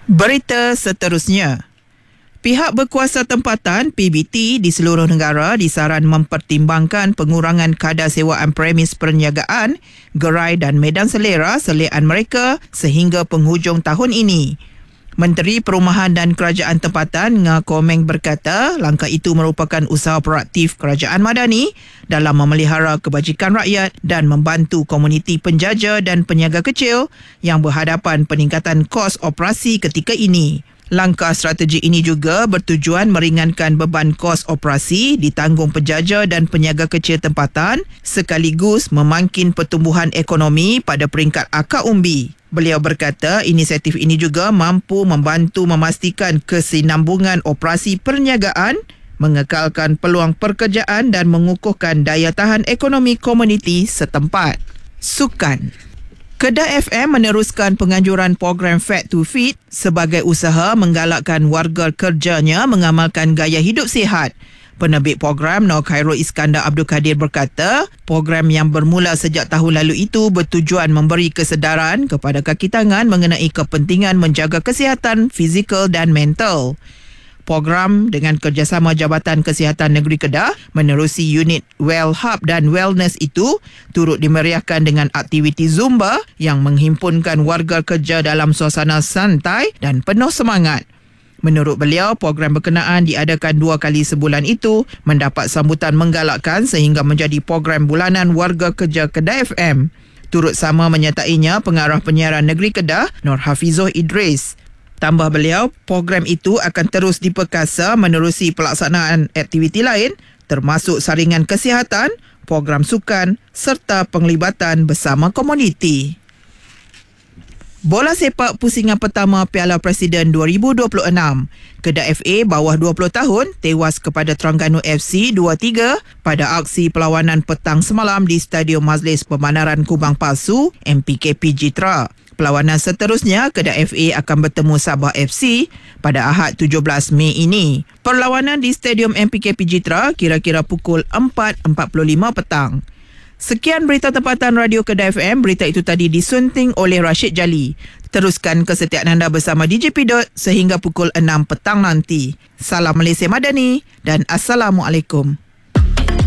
Berita seterusnya. Pihak berkuasa tempatan PBT di seluruh negara disaran mempertimbangkan pengurangan kadar sewaan premis perniagaan, gerai dan medan selera selian mereka sehingga penghujung tahun ini. Menteri Perumahan dan Kerajaan Tempatan Nga Komeng berkata langkah itu merupakan usaha proaktif kerajaan madani dalam memelihara kebajikan rakyat dan membantu komuniti penjaja dan peniaga kecil yang berhadapan peningkatan kos operasi ketika ini. Langkah strategi ini juga bertujuan meringankan beban kos operasi ditanggung penjaja dan peniaga kecil tempatan sekaligus memangkin pertumbuhan ekonomi pada peringkat akar umbi. Beliau berkata inisiatif ini juga mampu membantu memastikan kesinambungan operasi perniagaan, mengekalkan peluang pekerjaan dan mengukuhkan daya tahan ekonomi komuniti setempat. Sukan. Kedah FM meneruskan penganjuran program Fat to Fit sebagai usaha menggalakkan warga kerjanya mengamalkan gaya hidup sihat. Penerbit program Nur Khairul Iskandar Abdul Kadir berkata, program yang bermula sejak tahun lalu itu bertujuan memberi kesedaran kepada kaki tangan mengenai kepentingan menjaga kesihatan fizikal dan mental. Program dengan kerjasama Jabatan Kesihatan Negeri Kedah menerusi unit Well Hub dan Wellness itu turut dimeriahkan dengan aktiviti Zumba yang menghimpunkan warga kerja dalam suasana santai dan penuh semangat. Menurut beliau, program berkenaan diadakan 2 kali sebulan itu mendapat sambutan menggalakkan sehingga menjadi program bulanan warga kerja Kedah FM. Turut sama menyertainya pengarah penyiaran negeri Kedah, Nur Hafizuh Idris. Tambah beliau, program itu akan terus diperkasa menerusi pelaksanaan aktiviti lain termasuk saringan kesihatan, program sukan serta penglibatan bersama komuniti. Bola sepak pusingan pertama Piala Presiden 2026. Kedah FA bawah 20 tahun tewas kepada Terengganu FC 2-3 pada aksi perlawanan petang semalam di Stadium Majlis Pembandaran Kubang Palsu MPKP Jitra. Perlawanan seterusnya Kedah FA akan bertemu Sabah FC pada Ahad 17 Mei ini. Perlawanan di Stadium MPKP Jitra kira-kira pukul 4.45 petang. Sekian berita tempatan Radio Kedah FM. Berita itu tadi disunting oleh Rashid Jali. Teruskan kesetiaan anda bersama DJ Pidot sehingga pukul 6 petang nanti. Salam Malaysia Madani dan Assalamualaikum.